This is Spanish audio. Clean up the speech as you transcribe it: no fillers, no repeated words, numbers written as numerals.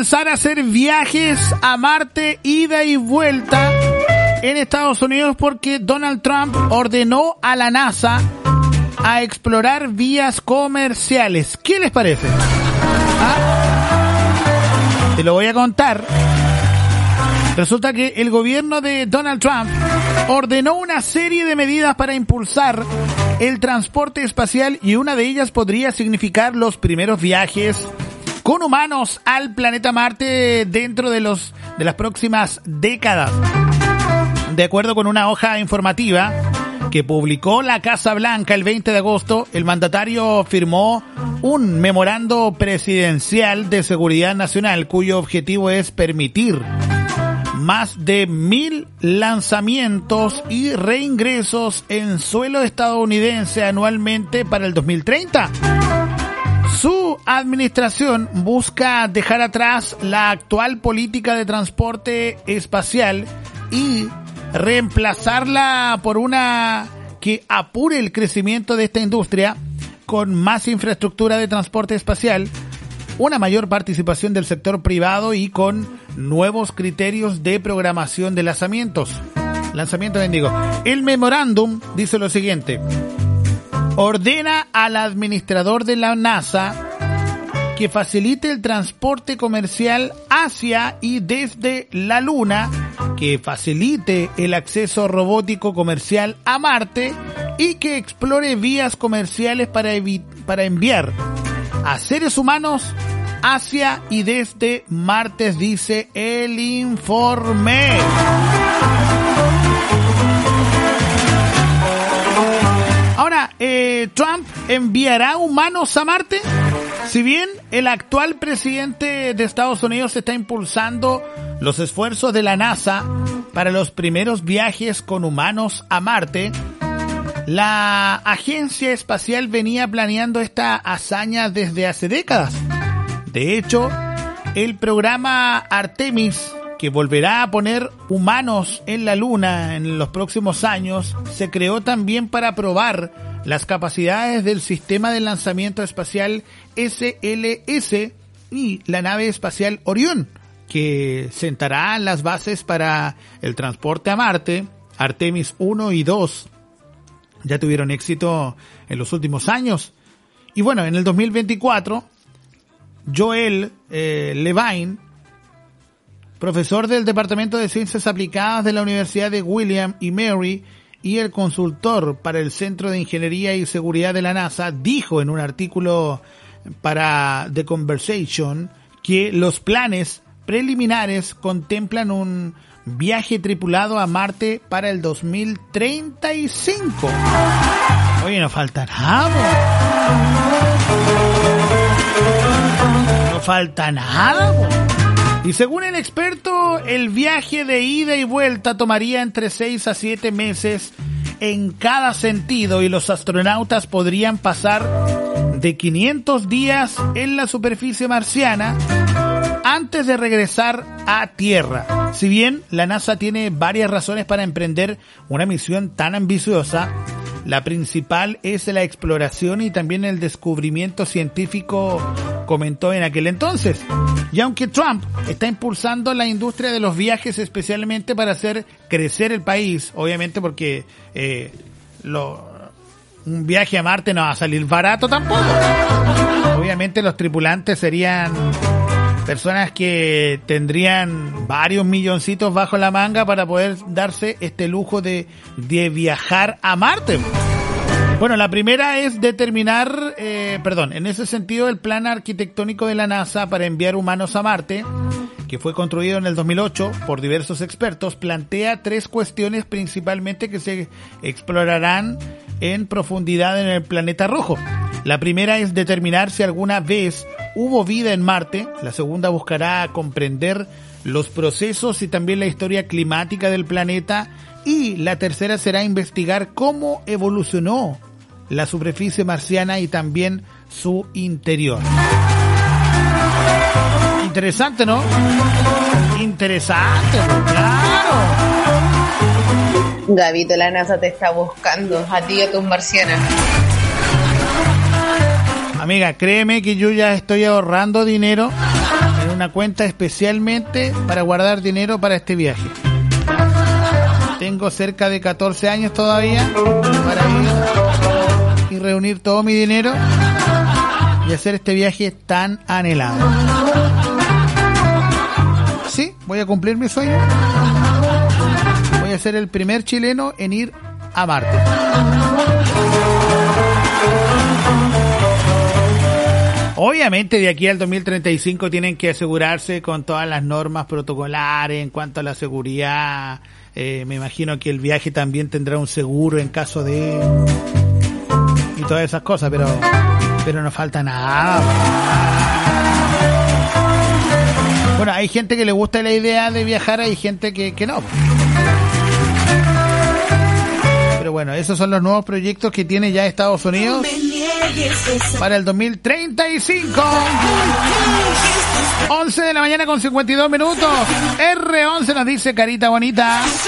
comenzar a hacer viajes a Marte, ida y vuelta en Estados Unidos porque Donald Trump ordenó a la NASA a explorar vías comerciales. ¿Qué les parece? Te lo voy a contar. Resulta que el gobierno de Donald Trump ordenó una serie de medidas para impulsar el transporte espacial y una de ellas podría significar los primeros viajes con humanos al planeta Marte dentro de las próximas décadas. De acuerdo con una hoja informativa que publicó la Casa Blanca el 20 de agosto, el mandatario firmó un memorando presidencial de seguridad nacional cuyo objetivo es permitir más de 1,000 lanzamientos y reingresos en suelo estadounidense anualmente para el 2030. Su administración busca dejar atrás la actual política de transporte espacial y reemplazarla por una que apure el crecimiento de esta industria con más infraestructura de transporte espacial, una mayor participación del sector privado y con nuevos criterios de programación de lanzamientos. El memorándum dice lo siguiente: ordena al administrador de la NASA que facilite el transporte comercial hacia y desde la Luna, que facilite el acceso robótico comercial a Marte y que explore vías comerciales para enviar a seres humanos hacia y desde Marte, dice el informe. Ahora, ¿Trump enviará humanos a Marte? Si bien el actual presidente de Estados Unidos está impulsando los esfuerzos de la NASA para los primeros viajes con humanos a Marte, la agencia espacial venía planeando esta hazaña desde hace décadas. De hecho, el programa Artemis, que volverá a poner humanos en la Luna en los próximos años, se creó también para probar las capacidades del sistema de lanzamiento espacial SLS y la nave espacial Orión, que sentará las bases para el transporte a Marte. Artemis 1 y 2 ya tuvieron éxito en los últimos años. Y bueno, en el 2024, Joel Levine, profesor del Departamento de Ciencias Aplicadas de la Universidad de William y Mary y el consultor para el Centro de Ingeniería y Seguridad de la NASA, dijo en un artículo para The Conversation que los planes preliminares contemplan un viaje tripulado a Marte para el 2035. Oye, no falta nada. No falta nada. Y según el experto, el viaje de ida y vuelta tomaría entre 6 a 7 meses en cada sentido y los astronautas podrían pasar de 500 días en la superficie marciana antes de regresar a Tierra. Si bien la NASA tiene varias razones para emprender una misión tan ambiciosa, la principal es la exploración y también el descubrimiento científico, comentó en aquel entonces. Y aunque Trump está impulsando la industria de los viajes especialmente para hacer crecer el país, obviamente porque un viaje a Marte no va a salir barato tampoco. Obviamente los tripulantes serían personas que tendrían varios milloncitos bajo la manga para poder darse este lujo de viajar a Marte. Bueno, la primera es determinar, en ese sentido, el plan arquitectónico de la NASA para enviar humanos a Marte, que fue construido en el 2008 por diversos expertos, plantea 3 cuestiones principalmente que se explorarán en profundidad en el planeta rojo. La primera es determinar si alguna vez hubo vida en Marte. La segunda buscará comprender los procesos y también la historia climática del planeta. Y la tercera será investigar cómo evolucionó la superficie marciana y también su interior. Interesante, ¿no? Interesante, claro. Gabito, la NASA te está buscando, a ti y a tus marcianas. Amiga, créeme que yo ya estoy ahorrando dinero en una cuenta especialmente para guardar dinero para este viaje. Tengo cerca de 14 años todavía para ir y reunir todo mi dinero y hacer este viaje tan anhelado. Sí, voy a cumplir mi sueño. Voy a ser el primer chileno en ir a Marte. Obviamente de aquí al 2035 tienen que asegurarse con todas las normas protocolares en cuanto a la seguridad. Me imagino que el viaje también tendrá un seguro en caso de... y todas esas cosas, pero no falta nada. Bueno, hay gente que le gusta la idea de viajar, hay gente que no. Pero bueno, esos son los nuevos proyectos que tiene ya Estados Unidos para el 2035. 11 de la mañana con 52 minutos. R11 nos dice carita bonita.